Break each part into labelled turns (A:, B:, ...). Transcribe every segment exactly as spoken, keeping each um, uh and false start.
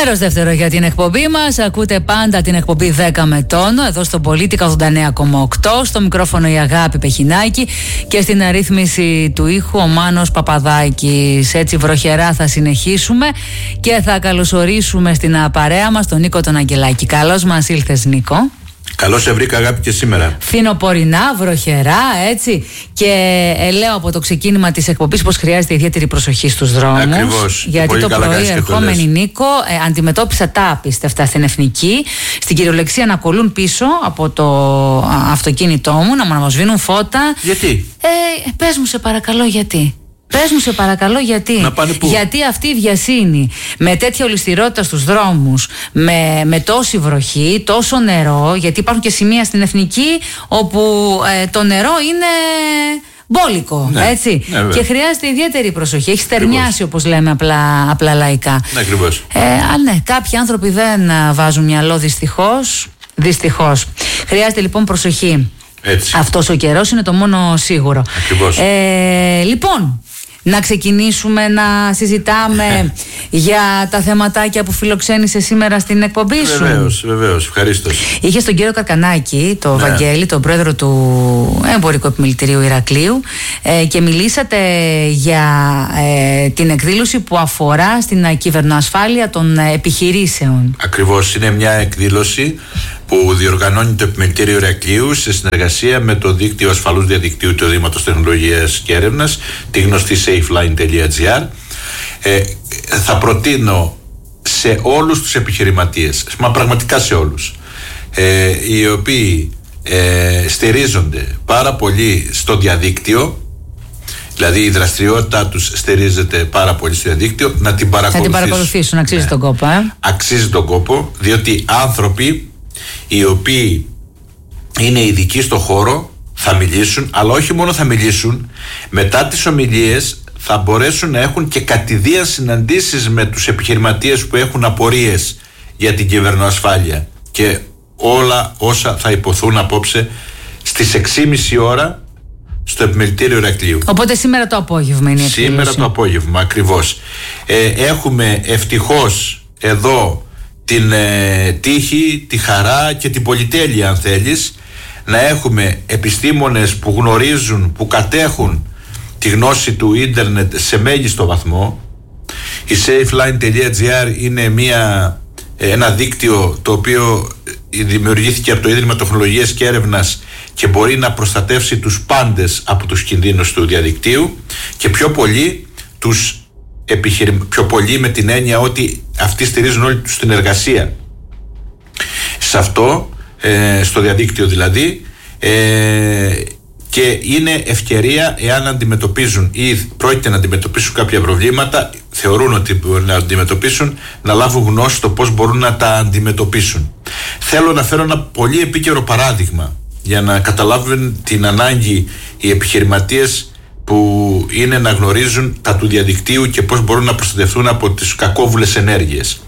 A: Μέρος δεύτερο για την εκπομπή μας. Ακούτε πάντα την εκπομπή δέκα με τόνο εδώ στο Πολίτικα ογδόντα εννέα κόμμα οκτώ. Στο μικρόφωνο η Αγάπη Πεχινάκη και στην αρρύθμιση του ήχου ο Μάνος Παπαδάκης. Έτσι βροχερά θα συνεχίσουμε και θα καλωσορίσουμε στην παρέα μας τον Νίκο τον Αγγελάκη. Καλώς μας ήλθες, Νίκο.
B: Καλώς σε βρήκα, Αγάπη, και σήμερα.
A: Φθινοπορεινά, βροχερά, έτσι. Και ε, λέω από το ξεκίνημα της εκπομπής πως χρειάζεται ιδιαίτερη προσοχή στους δρόμους.
B: Ακριβώς.
A: Γιατί
B: πολύ
A: το πρωί, ερχόμενη,
B: το
A: Νίκο, ε, αντιμετώπισα τα απίστευτα στην Εθνική. Στην κυριολεξία να κολλούν πίσω από το α, αυτοκίνητό μου, να μου σβήνουν φώτα.
B: Γιατί?
A: Ε, πες μου, σε παρακαλώ, γιατί. Πες μου, σε παρακαλώ, γιατί.
B: Να πάνε πού?
A: Γιατί αυτή η βιασύνη με τέτοια ολισθηρότητα στους δρόμους, με, με τόση βροχή, τόσο νερό, γιατί υπάρχουν και σημεία στην Εθνική όπου ε, το νερό είναι μπόλικο,
B: ναι,
A: έτσι.
B: Ναι,
A: και χρειάζεται ιδιαίτερη προσοχή. Έχει στερνιάσει, όπως λέμε απλά, απλά λαϊκά.
B: Ναι, ακριβώς.
A: Ε, α, ναι, κάποιοι άνθρωποι δεν βάζουν μυαλό, δυστυχώς. Δυστυχώς. Χρειάζεται λοιπόν προσοχή.
B: Έτσι.
A: Αυτός ο καιρός είναι το μόνο σίγουρο.
B: Ακριβώς.
A: Ε, λοιπόν, να ξεκινήσουμε να συζητάμε για τα θεματάκια που φιλοξένησε σήμερα στην εκπομπή σου.
B: Βεβαίως, βεβαίως, ευχαρίστως.
A: Είχε τον κύριο Καρκανάκη, τον
B: ναι.
A: Βαγγέλη, τον πρόεδρο του Εμπορικού Επιμελητηρίου Ηρακλείου, ε, και μιλήσατε για ε, την εκδήλωση που αφορά στην κυβερνοασφάλεια των επιχειρήσεων.
B: Ακριβώς, είναι μια εκδήλωση που διοργανώνει το Επιμελητήριο Ηρακλείου σε συνεργασία με το δίκτυο ασφαλούς διαδικτύου του Ιδρύματος Τεχνολογίας και Έρευνας, τη γνωστή safeline τελεία gr. Ε, θα προτείνω σε όλους τους επιχειρηματίες, μα πραγματικά σε όλους, ε, οι οποίοι ε, στηρίζονται πάρα πολύ στο διαδίκτυο, δηλαδή η δραστηριότητά τους στηρίζεται πάρα πολύ στο διαδίκτυο, να την παρακολουθήσουν.
A: Να την παρακολουθήσουν, αξίζει ναι. τον κόπο. Ε?
B: Αξίζει τον κόπο, διότι άνθρωποι οι οποίοι είναι ειδικοί στο χώρο θα μιλήσουν, αλλά όχι μόνο θα μιλήσουν, μετά τις ομιλίες θα μπορέσουν να έχουν και κατηδίαν συναντήσεις με τους επιχειρηματίες που έχουν απορίες για την κυβερνοασφάλεια και όλα όσα θα υποθούν απόψε στις έξι και μισή ώρα στο Επιμελητήριο Ηρακλείου.
A: Οπότε σήμερα το απόγευμα είναι η εκδήλωση.
B: Σήμερα το απόγευμα, ακριβώς. Ε, έχουμε ευτυχώς εδώ την ε, τύχη, τη χαρά και την πολυτέλεια, αν θέλεις, να έχουμε επιστήμονες που γνωρίζουν, που κατέχουν τη γνώση του ίντερνετ σε μέγιστο βαθμό. Η safeline τελεία gr είναι μια, ένα δίκτυο το οποίο δημιουργήθηκε από το Ίδρυμα Τεχνολογίας και Έρευνας και μπορεί να προστατεύσει τους πάντες από τους κινδύνους του διαδικτύου και πιο πολύ τους επιχειρη... πιο πολύ με την έννοια ότι αυτοί στηρίζουν όλη τους την εργασία σε αυτό, ε, στο διαδίκτυο δηλαδή, ε, και είναι ευκαιρία, εάν αντιμετωπίζουν ή πρόκειται να αντιμετωπίσουν κάποια προβλήματα, θεωρούν ότι μπορούν να αντιμετωπίσουν, να λάβουν γνώση το πώς μπορούν να τα αντιμετωπίσουν. Θέλω να φέρω ένα πολύ επίκαιρο παράδειγμα για να καταλάβουν την ανάγκη οι επιχειρηματίες που είναι να γνωρίζουν τα του διαδικτύου και πώς μπορούν να προστατευτούν από τις κακόβουλες ενέργειες.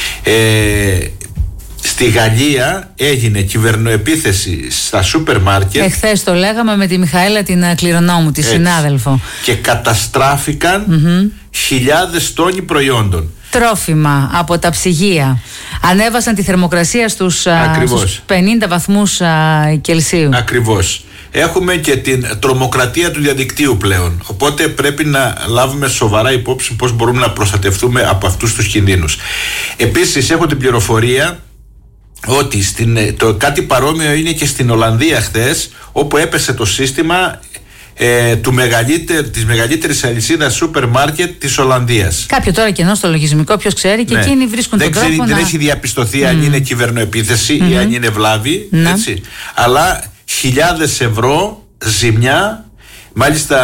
B: Ε, στη Γαλλία έγινε κυβερνοεπίθεση στα σούπερ μάρκετ.
A: Εχθές το λέγαμε με τη Μιχαέλα την κληρονόμου, τη έτσι, συνάδελφο.
B: Και καταστράφηκαν mm-hmm. χιλιάδες τόνοι προϊόντων.
A: Τρόφιμα από τα ψυγεία. Ανέβασαν τη θερμοκρασία στους, στους πενήντα βαθμούς α, Κελσίου.
B: Ακριβώς. Έχουμε και την τρομοκρατία του διαδικτύου πλέον. Οπότε πρέπει να λάβουμε σοβαρά υπόψη πώς μπορούμε να προστατευτούμε από αυτούς τους κινδύνους. Επίσης έχω την πληροφορία ότι στην, το, κάτι παρόμοιο είναι και στην Ολλανδία χθες, όπου έπεσε το σύστημα ε, του μεγαλύτερ, της μεγαλύτερης αλυσίδας σούπερ μάρκετ της Ολλανδίας.
A: Κάποιο τώρα κενό στο λογισμικό, ποιος ξέρει, και ναι. εκείνοι βρίσκουν
B: δεν
A: τον
B: ξέρει,
A: τρόπο
B: δεν
A: να...
B: έχει διαπιστωθεί mm. αν είναι κυβερνοεπίθεση mm-hmm. ή αν είναι βλάβη, mm. έτσι. Αλλά χιλιάδες ευρώ ζημιά. Μάλιστα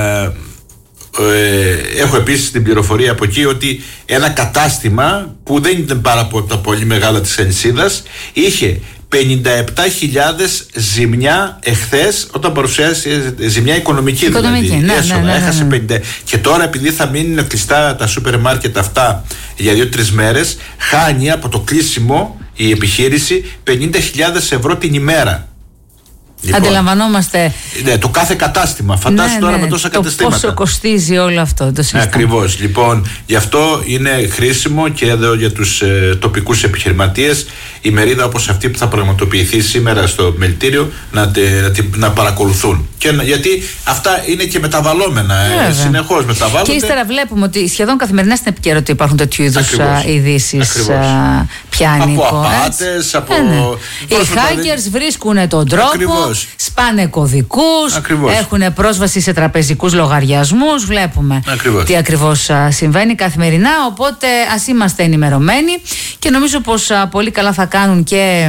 B: ε, έχω επίσης την πληροφορία από εκεί ότι ένα κατάστημα που δεν ήταν πάρα από τα πολύ μεγάλα της αλυσίδας είχε πενήντα επτά χιλιάδες ζημιά εχθές, όταν παρουσιάσει ζημιά οικονομική, οικονομική δηλαδή ναι, έσοδα, ναι, ναι, ναι, έχασε πενήντα. Και τώρα επειδή θα μείνουν κλειστά τα σούπερ μάρκετ αυτά για δύο τρεις μέρες, χάνει από το κλείσιμο η επιχείρηση πενήντα χιλιάδες ευρώ την ημέρα.
A: Λοιπόν, αντιλαμβανόμαστε.
B: Ναι, το κάθε κατάστημα. Φαντάσου ναι, τώρα ναι, με τόσα
A: το
B: καταστήματα.
A: Πόσο κοστίζει όλο αυτό το σύστημα.
B: Ακριβώς. Λοιπόν, γι' αυτό είναι χρήσιμο και εδώ για τους ε, τοπικούς επιχειρηματίες η μερίδα όπως αυτή που θα πραγματοποιηθεί σήμερα στο Μελτήριο να, τε, να, τε, να παρακολουθούν. Και, γιατί αυτά είναι και μεταβαλλόμενα. Ε, συνεχώς μεταβάλλονται.
A: Και ύστερα βλέπουμε ότι σχεδόν καθημερινά στην επικαιρότητα υπάρχουν τέτοιου είδους ειδήσεις. Πιάνει
B: από απάτες, από.
A: Ε, ναι. Οι hackers βρίσκουν τον τρόπο. Ακριβώς. Σπάνε κωδικούς,
B: ακριβώς.
A: Έχουν πρόσβαση σε τραπεζικούς λογαριασμούς. Βλέπουμε
B: ακριβώς.
A: τι ακριβώς συμβαίνει καθημερινά. Οπότε ας είμαστε ενημερωμένοι και νομίζω πως α, πολύ καλά θα κάνουν και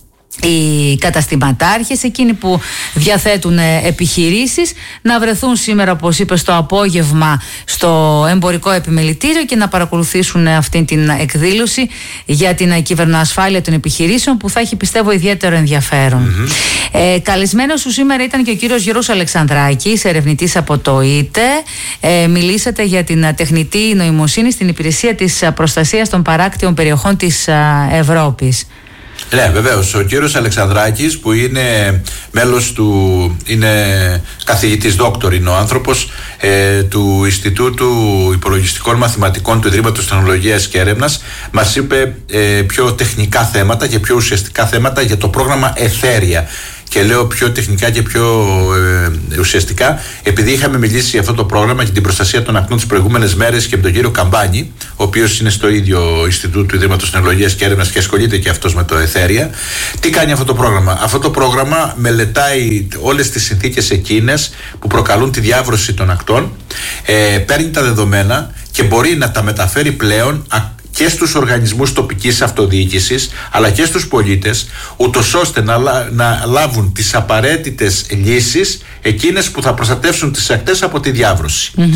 A: οι καταστηματάρχες, εκείνοι που διαθέτουν επιχειρήσεις, να βρεθούν σήμερα, όπως είπες, το απόγευμα στο εμπορικό επιμελητήριο και να παρακολουθήσουν αυτή την εκδήλωση για την κυβερνοασφάλεια των επιχειρήσεων που θα έχει, πιστεύω, ιδιαίτερο ενδιαφέρον. Mm-hmm. Ε, καλεσμένος σου σήμερα ήταν και ο κύριος Γιώργος Αλεξανδράκης, ερευνητής από το ΙΤΕ. Ε, μιλήσατε για την τεχνητή νοημοσύνη στην υπηρεσία της προστασίας των παράκτιων περιοχών της Ευρώπης.
B: Ναι, βεβαίως. Ο κύριος Αλεξανδράκης, που είναι μέλος του, είναι καθηγητής δόκτωρ, είναι ο άνθρωπος ε, του Ινστιτούτου Υπολογιστικών Μαθηματικών του Ιδρύματος Τεχνολογίας και Έρευνας, μας είπε ε, πιο τεχνικά θέματα και πιο ουσιαστικά θέματα για το πρόγραμμα Εθέρια. Και λέω πιο τεχνικά και πιο ε, ουσιαστικά, επειδή είχαμε μιλήσει για αυτό το πρόγραμμα και την προστασία των ακτών τις προηγούμενες μέρες και με τον κύριο Καμπάνη, ο οποίος είναι στο ίδιο Ινστιτούτο του Ιδρύματος Τεχνολογίας και Έρευνας και ασχολείται και αυτός με το Εθέρια. Τι κάνει αυτό το πρόγραμμα? Αυτό το πρόγραμμα μελετάει όλες τις συνθήκες εκείνες που προκαλούν τη διάβρωση των ακτών, ε, παίρνει τα δεδομένα και μπορεί να τα μεταφέρει πλέον και στους οργανισμούς τοπικής αυτοδιοίκησης αλλά και στους πολίτες, ούτως ώστε να, να λάβουν τις απαραίτητες λύσεις εκείνες που θα προστατεύσουν τις ακτές από τη διάβρωση. Mm-hmm.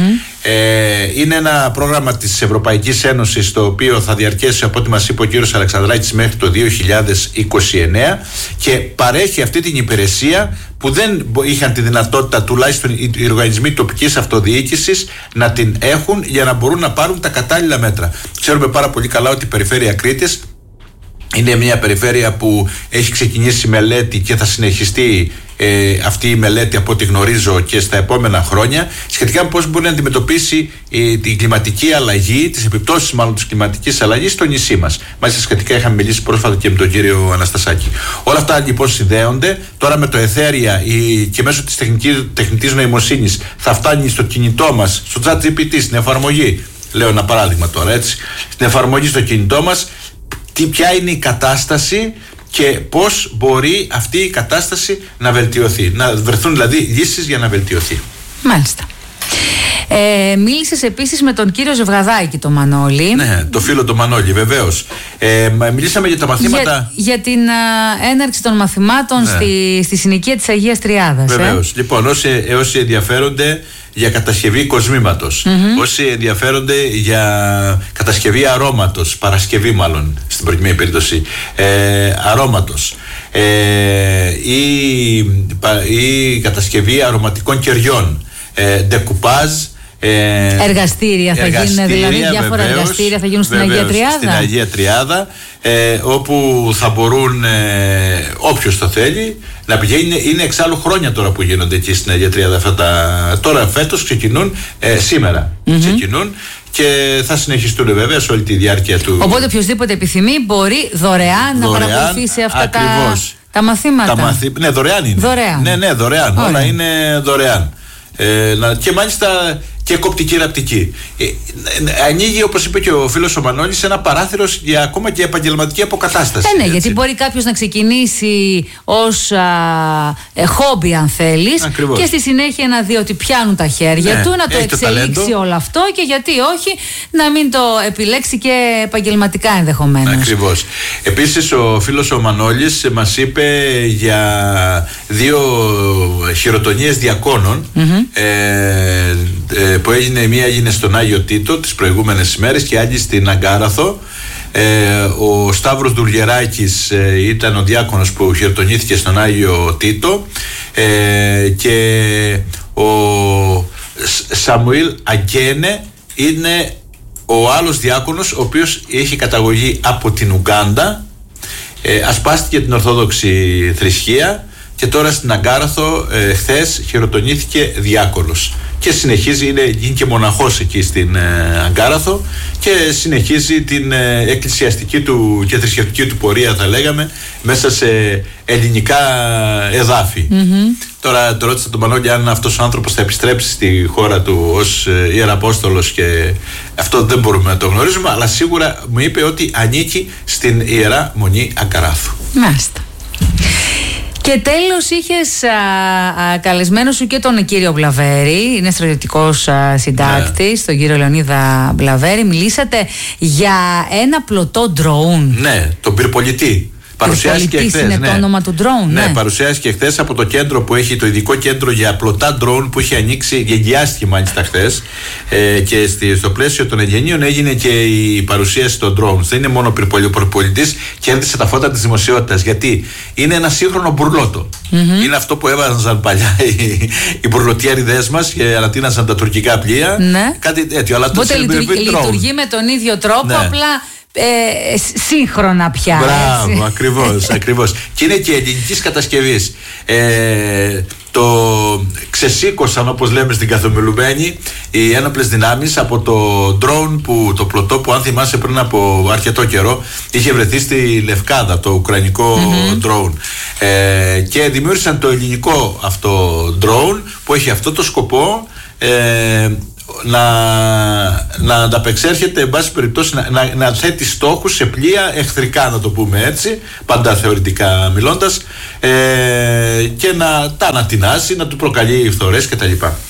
B: Ε, είναι ένα πρόγραμμα της Ευρωπαϊκής Ένωσης, το οποίο θα διαρκέσει, από ό,τι μας είπε ο κύριος Αλεξανδράκης, μέχρι το δύο χιλιάδες είκοσι εννέα και παρέχει αυτή την υπηρεσία που δεν είχαν τη δυνατότητα, τουλάχιστον οι οργανισμοί τοπικής αυτοδιοίκησης, να την έχουν για να μπορούν να πάρουν τα κατάλληλα μέτρα. Ξέρουμε πάρα πολύ καλά ότι η περιφέρεια Κρήτης είναι μια περιφέρεια που έχει ξεκινήσει μελέτη και θα συνεχιστεί ε, αυτή η μελέτη, από ό,τι γνωρίζω, και στα επόμενα χρόνια, σχετικά με πώς μπορεί να αντιμετωπίσει ε, την κλιματική αλλαγή, τις επιπτώσεις μάλλον της κλιματικής αλλαγής στο νησί μας. Μάλιστα σχετικά είχαμε μιλήσει πρόσφατα και με τον κύριο Αναστασάκη. Όλα αυτά λοιπόν συνδέονται. Τώρα με το Εθέρια η, και μέσω της τεχνητής νοημοσύνης θα φτάνει στο κινητό μας, στο ChatGPT, στην εφαρμογή. Λέω ένα παράδειγμα τώρα, έτσι. Στην εφαρμογή στο κινητό μας, τι, ποια είναι η κατάσταση και πώς μπορεί αυτή η κατάσταση να βελτιωθεί. Να βρεθούν δηλαδή λύσεις για να βελτιωθεί.
A: Μάλιστα. Ε, μίλησες επίσης με τον κύριο Ζευγαδάκη, τον Μανώλη.
B: Ναι, το φίλο του Μανώλη, βεβαίως. Ε, μιλήσαμε για τα μαθήματα.
A: Για, για την α, έναρξη των μαθημάτων, ναι, στη, στη συνοικία της Αγίας Τριάδας.
B: Βεβαίως. Ε? Λοιπόν, όσοι, όσοι ενδιαφέρονται για κατασκευή κοσμήματος, mm-hmm. όσοι ενδιαφέρονται για κατασκευή αρώματος, παρασκευή μάλλον στην προκειμένη περίπτωση, ε, αρώματος, ε, ή, ή κατασκευή αρωματικών κεριών, ε, ντεκουπάζ,
A: Ε, εργαστήρια θα γίνουν, δηλαδή διάφορα βεβαίως, εργαστήρια θα γίνουν στην βεβαίως, Αγία Τριάδα.
B: Στην Αγία Τριάδα, ε, όπου θα μπορούν ε, όποιος το θέλει να πηγαίνει. Είναι εξάλλου χρόνια τώρα που γίνονται εκεί στην Αγία Τριάδα αυτά τα. Τώρα φέτος ξεκινούν, ε, σήμερα mm-hmm. ξεκινούν και θα συνεχιστούν βέβαια σε όλη τη διάρκεια του.
A: Οπότε οποιοδήποτε επιθυμεί μπορεί δωρεάν, δωρεάν να παρακολουθήσει αυτά τα, τα μαθήματα.
B: Τα μαθη... Ναι, δωρεάν είναι.
A: Δωρεάν.
B: Ναι, ναι, δωρεάν. Όλα είναι δωρεάν. Ε, και μάλιστα και κοπτική ραπτική. Ε, ανοίγει, όπως είπε και ο φίλος ο Μανώλης, ένα παράθυρο για ακόμα και επαγγελματική αποκατάσταση.
A: Ε, ναι, γιατί μπορεί κάποιος να ξεκινήσει ως α, ε, χόμπι, αν θέλεις, ακριβώς, και στη συνέχεια να δει ότι πιάνουν τα χέρια ναι, του, να το εξελίξει το όλο αυτό και γιατί όχι να μην το επιλέξει και επαγγελματικά ενδεχομένως. Ακριβώς.
B: Επίσης ο φίλος ο Μανώλης μας είπε για δύο χειροτονίες διακόνων, mm-hmm. ε, ε, που έγινε, μία έγινε στον Άγιο Τίτο τις προηγούμενες ημέρες και άλλη στην Αγκάραθο. Ε, ο Σταύρος Δουλγεράκης ε, ήταν ο διάκονος που χειροτονήθηκε στον Άγιο Τίτο, ε, και ο Σαμουήλ Αγκένε είναι ο άλλος διάκονος, ο οποίος έχει καταγωγή από την Ουγκάντα, ε, ασπάστηκε την Ορθόδοξη θρησκεία και και τώρα στην Αγκάραθο ε, χθες χειροτονήθηκε διάκολος και συνεχίζει, είναι, γίνει και μοναχός εκεί στην ε, Αγκάραθο και συνεχίζει την ε, εκκλησιαστική του και θρησκευτική του πορεία, θα λέγαμε, μέσα σε ελληνικά εδάφη. Mm-hmm. Τώρα το ρώτησα τον Πανόλη αν αυτός ο άνθρωπος θα επιστρέψει στη χώρα του ως ε, Ιεραπόστολος και αυτό δεν μπορούμε να το γνωρίζουμε, αλλά σίγουρα μου είπε ότι ανήκει στην Ιερά Μονή Αγκαράθου.
A: Μάλιστα. Και τέλος είχες α, α, καλεσμένο σου και τον κύριο Μπλαβέρη, είναι στρατιωτικός α, συντάκτης, ναι. τον κύριο Λεωνίδα Μπλαβέρη. Μιλήσατε για ένα πλωτό ντρόουν.
B: Ναι, τον πυρπολιτή. Παρουσιάστηκε εχθές.
A: Είναι ναι. το όνομα του drone.
B: Ναι,
A: ναι.
B: παρουσιάστηκε χθες από το κέντρο που έχει, το ειδικό κέντρο για πλωτά drone που είχε ανοίξει, εγγυάστηκε μάλιστα χθες. Ε, και στη, στο πλαίσιο των εγγενείων έγινε και η παρουσίαση των drones. Δεν είναι μόνο ο πυρπολιτής, κέρδισε τα φώτα της δημοσιότητας. Γιατί είναι ένα σύγχρονο μπουρλότο. Mm-hmm. Είναι αυτό που έβαζαν παλιά οι, οι μπουρλοτιέριδες μας και ανατείνασαν τα τουρκικά πλοία.
A: Ναι.
B: Κάτι τέτοιο. Αλλά
A: Οπότε λειτουργεί, λειτουργεί με τον ίδιο τρόπο, ναι. απλά. Ε, σύγχρονα πια.
B: Μπράβο, ακριβώς, ακριβώς. Και είναι και ελληνικής κατασκευής. Ε, το ξεσήκωσαν, όπως λέμε στην καθομιλουμένη, οι ένοπλες δυνάμεις από το drone, που, το πλωτό που αν θυμάσαι πριν από αρκετό καιρό είχε βρεθεί στη Λευκάδα, το ουκρανικό mm-hmm. drone. Ε, και δημιούργησαν το ελληνικό αυτό drone που έχει αυτό το σκοπό, ε, να, να ανταπεξέρχεται, εν πάση περιπτώσει, να, να, να θέτει στόχους σε πλοία εχθρικά, να το πούμε έτσι, πάντα θεωρητικά μιλώντας, ε, και να τα ανατινάσει, να του προκαλεί φθορές κτλ.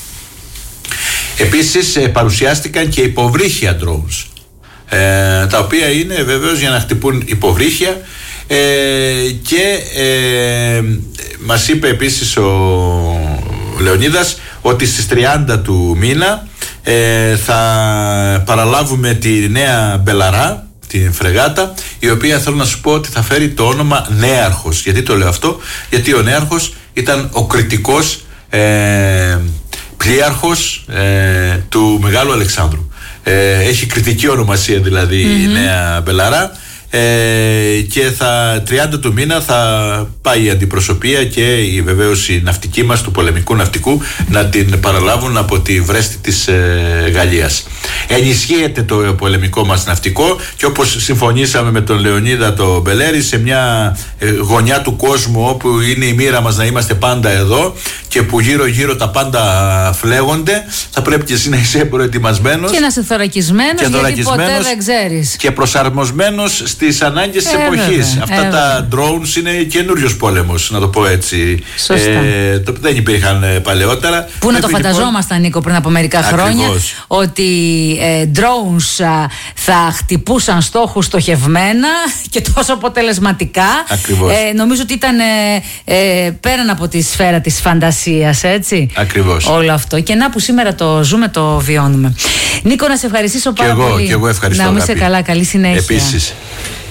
B: Επίσης ε, παρουσιάστηκαν και υποβρύχια drones, ε, τα οποία είναι βεβαίως για να χτυπούν υποβρύχια, ε, και ε, μας είπε επίσης ο, ο Λεωνίδας ότι στις τριάντα του μήνα ε, θα παραλάβουμε τη νέα Μπελαρά, την φρεγάτα, η οποία θέλω να σου πω ότι θα φέρει το όνομα Νέαρχος. Γιατί το λέω αυτό? Γιατί ο Νέαρχος ήταν ο κριτικός ε, πλοίαρχος ε, του Μεγάλου Αλεξάνδρου. Ε, έχει κριτική ονομασία δηλαδή mm-hmm. η νέα Μπελαρά. Ε, και θα, τριάντα του μήνα θα πάει η αντιπροσωπεία και η, βεβαίως η ναυτική μας του πολεμικού ναυτικού να την παραλάβουν από τη Βρέστη της ε, Γαλλίας. Ενισχύεται το πολεμικό μας ναυτικό και όπως συμφωνήσαμε με τον Λεωνίδα το Μπελέρη, σε μια ε, γωνιά του κόσμου όπου είναι η μοίρα μας να είμαστε πάντα εδώ και που γύρω γύρω τα πάντα φλέγονται, θα πρέπει και εσύ να είσαι προετοιμασμένος και
A: να είσαι θωρακισμένος, γιατί θωρακισμένος ποτέ δεν ξέρεις,
B: και προσαρμοσμένος στις ανάγκες της ε, εποχής. Βέβαια, αυτά ε, τα drones είναι καινούριος πόλεμος, να το πω έτσι.
A: Σωστά.
B: Ε, το, δεν υπήρχαν παλαιότερα.
A: Πού να το φανταζόμασταν, Νίκο, πριν από μερικά Ακριβώς. χρόνια, ότι ε, drones α, θα χτυπούσαν στόχους στοχευμένα και τόσο αποτελεσματικά. Ε, νομίζω ότι ήταν ε, ε, πέραν από τη σφαίρα της φαντασίας, έτσι.
B: Ακριβώς.
A: Όλο αυτό. Και να που σήμερα το ζούμε, το βιώνουμε. Νίκο, να σε ευχαριστήσω πάρα
B: και εγώ,
A: πολύ.
B: Και εγώ ευχαριστώ.
A: Να είσαι καλά, καλή συνέχεια.
B: Επίσης.